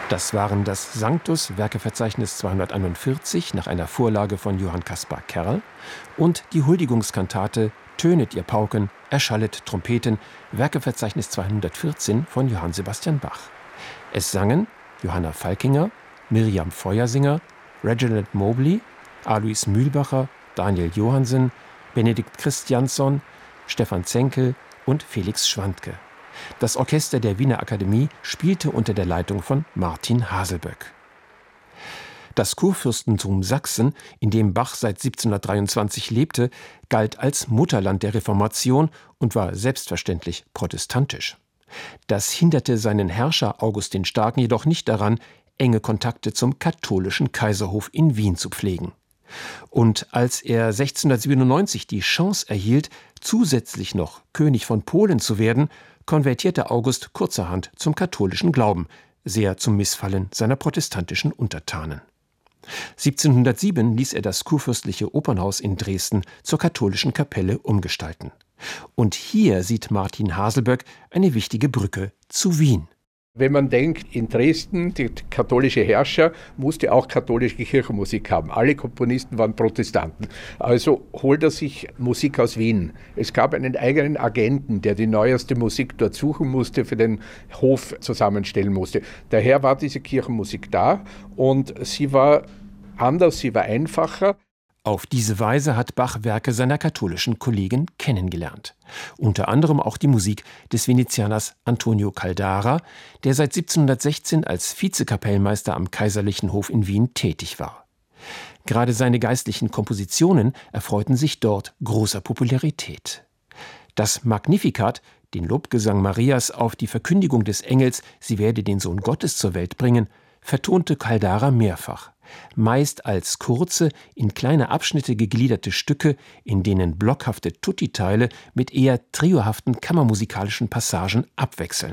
Das waren das Sanctus, Werkeverzeichnis 241 nach einer Vorlage von Johann Caspar Kerl und die Huldigungskantate Tönet ihr Pauken, erschallet Trompeten, Werkeverzeichnis 214 von Johann Sebastian Bach. Es sangen Johanna Falkinger, Miriam Feuersinger, Reginald Mobley, Alois Mühlbacher, Daniel Johansen, Benedikt Christiansson, Stefan Zenkel und Felix Schwandke. Das Orchester der Wiener Akademie spielte unter der Leitung von Martin Haselböck. Das Kurfürstentum Sachsen, in dem Bach seit 1723 lebte, galt als Mutterland der Reformation und war selbstverständlich protestantisch. Das hinderte seinen Herrscher August den Starken jedoch nicht daran, enge Kontakte zum katholischen Kaiserhof in Wien zu pflegen. Und als er 1697 die Chance erhielt, zusätzlich noch König von Polen zu werden, konvertierte August kurzerhand zum katholischen Glauben, sehr zum Missfallen seiner protestantischen Untertanen. 1707 ließ er das kurfürstliche Opernhaus in Dresden zur katholischen Kapelle umgestalten. Und hier sieht Martin Haselböck eine wichtige Brücke zu Wien. Wenn man denkt, in Dresden, der katholische Herrscher musste auch katholische Kirchenmusik haben. Alle Komponisten waren Protestanten. Also holt er sich Musik aus Wien. Es gab einen eigenen Agenten, der die neueste Musik dort suchen musste, für den Hof zusammenstellen musste. Daher war diese Kirchenmusik da und sie war anders, sie war einfacher. Auf diese Weise hat Bach Werke seiner katholischen Kollegen kennengelernt. Unter anderem auch die Musik des Venezianers Antonio Caldara, der seit 1716 als Vizekapellmeister am Kaiserlichen Hof in Wien tätig war. Gerade seine geistlichen Kompositionen erfreuten sich dort großer Popularität. Das Magnificat, den Lobgesang Marias auf die Verkündigung des Engels, sie werde den Sohn Gottes zur Welt bringen, vertonte Caldara mehrfach. Meist als kurze, in kleine Abschnitte gegliederte Stücke, in denen blockhafte Tutti-Teile mit eher triohaften kammermusikalischen Passagen abwechseln.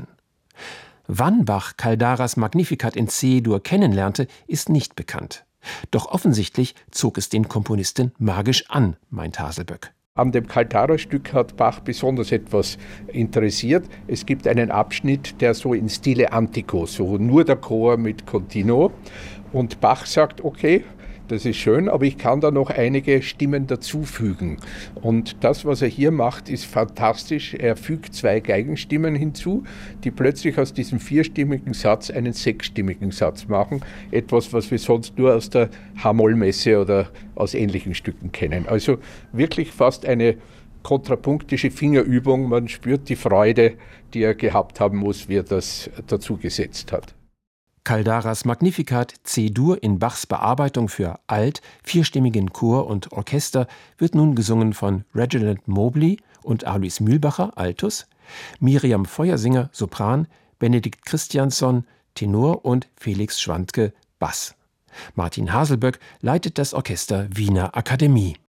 Wann Bach Caldaras Magnificat in C-Dur kennenlernte, ist nicht bekannt. Doch offensichtlich zog es den Komponisten magisch an, meint Haselböck. An dem Caldara-Stück hat Bach besonders etwas interessiert. Es gibt einen Abschnitt, der so in Stile Antico, so nur der Chor mit Continuo. Und Bach sagt, okay, das ist schön, aber ich kann da noch einige Stimmen dazufügen. Und das, was er hier macht, ist fantastisch. Er fügt 2 Geigenstimmen hinzu, die plötzlich aus diesem 4-stimmigen Satz einen 6-stimmigen Satz machen. Etwas, was wir sonst nur aus der H-Moll-Messe oder aus ähnlichen Stücken kennen. Also wirklich fast eine kontrapunktische Fingerübung. Man spürt die Freude, die er gehabt haben muss, wie er das dazu gesetzt hat. Caldaras Magnificat C-Dur in Bachs Bearbeitung für Alt, 4-stimmigen Chor und Orchester wird nun gesungen von Reginald Mobley und Alois Mühlbacher, Altus, Miriam Feuersinger, Sopran, Benedikt Christiansson, Tenor und Felix Schwandke, Bass. Martin Haselböck leitet das Orchester Wiener Akademie.